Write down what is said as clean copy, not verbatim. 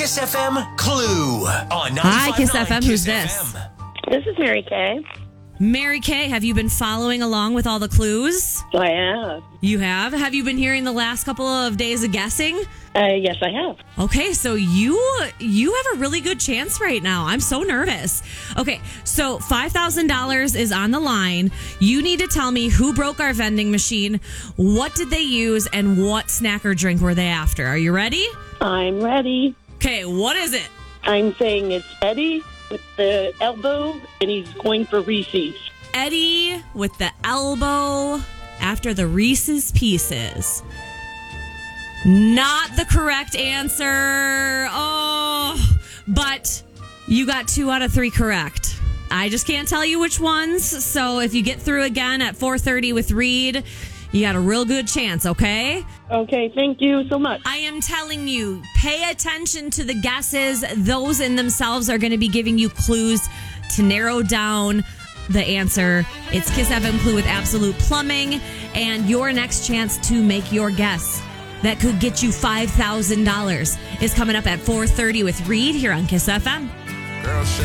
Kiss FM Clue on 95.9 Hi, Kiss FM. Who's this? FM. This is Mary Kay. Mary Kay, have you been following along with all the clues? I have. You have? Have you been hearing the last couple of days of guessing? Yes, I have. Okay, so you have a really good chance right now. I'm so nervous. Okay, so $5,000 is on the line. You need to tell me who broke our vending machine, what did they use, and what snack or drink were they after. Are you ready? I'm ready. Okay, what is it? I'm saying it's Eddie with the elbow, and he's going for Reese's. Eddie with the elbow after the Reese's Pieces. Not the correct answer. Oh, but you got 2 out of 3 correct. I just can't tell you which ones. So if you get through again at 4:30 with Reed, you got a real good chance, okay? Okay, thank you so much. I am telling you, pay attention to the guesses. Those in themselves are going to be giving you clues to narrow down the answer. It's Kiss FM Clue with Absolute Plumbing, and your next chance to make your guess that could get you $5,000 is coming up at 4:30 with Reed here on Kiss FM.